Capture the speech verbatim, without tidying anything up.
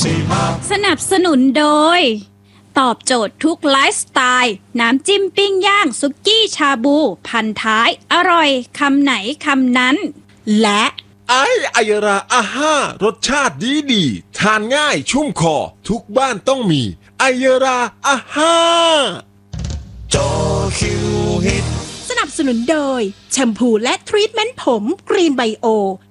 สนับสนุนโดยตอบโจทย์ทุกไลฟ์สไตล์น้ำจิ้มปิ้งย่างสุกี้ชาบูพันท้ายอร่อยคำไหนคำนั้นและไอไอยราอาห้ารสชาติดีดีทานง่ายชุ่มคอทุกบ้านต้องมีไอยราอาห้าจอคิวฮิตสนับสนุนโดยแชมพูและทรีทเมนต์ผมกรีนไบโอ